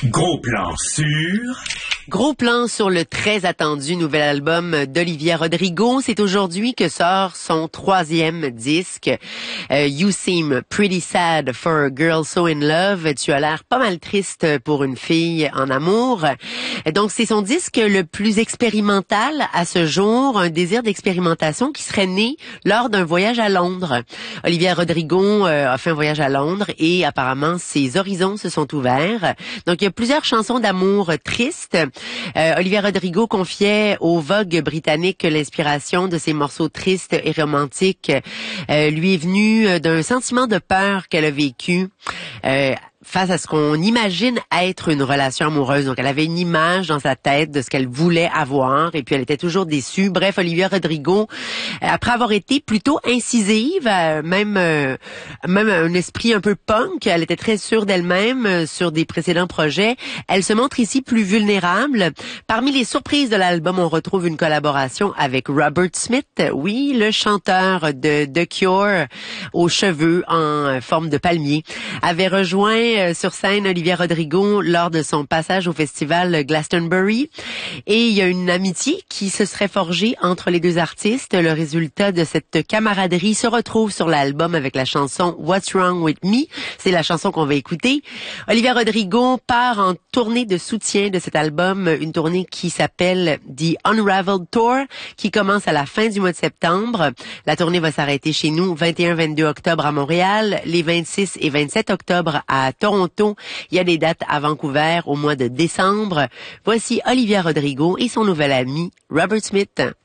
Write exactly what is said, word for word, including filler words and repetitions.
Gros plan sur... Gros plan sur le très attendu nouvel album d'Olivia Rodrigo. C'est aujourd'hui que sort son troisième disque. Euh, You Seem Pretty Sad for a Girl So in Love. Tu as l'air pas mal triste pour une fille en amour. Donc, c'est son disque le plus expérimental à ce jour. Un désir d'expérimentation qui serait né lors d'un voyage à Londres. Olivia Rodrigo euh, a fait un voyage à Londres et apparemment, ses horizons se sont ouverts. Donc, il y a plusieurs chansons d'amour tristes. Euh, Olivia Rodrigo confiait au Vogue britannique que l'inspiration de ses morceaux tristes et romantiques euh, lui est venue d'un sentiment de peur qu'elle a vécu euh, face à ce qu'on imagine être une relation amoureuse. Donc, elle avait une image dans sa tête de ce qu'elle voulait avoir et puis elle était toujours déçue. Bref, Olivia Rodrigo, après avoir été plutôt incisive, même euh, même un esprit un peu punk, elle était très sûre d'elle-même euh, sur des précédents projets. Elle se montre ici plus vulnérable. Parmi les surprises de l'album, on retrouve une collaboration avec Robert Smith, oui, le chanteur de The Cure, aux cheveux en forme de palmier, avait rejoint sur scène Olivia Rodrigo lors de son passage au festival Glastonbury. Et il y a une amitié qui se serait forgée entre les deux artistes. Le résultat de cette camaraderie se retrouve sur l'album avec la chanson What's Wrong With Me. C'est la chanson qu'on va écouter. Olivia Rodrigo part en tournée de soutien de cet album, une tournée qui s'appelle The Unraveled Tour, qui commence à la fin du mois de septembre. La tournée va s'arrêter chez nous vingt et un vingt-deux octobre à Montréal, les vingt-six et vingt-sept octobre à Toronto. Il y a des dates à Vancouver au mois de décembre. Voici Olivia Rodrigo et son nouvel ami Robert Smith.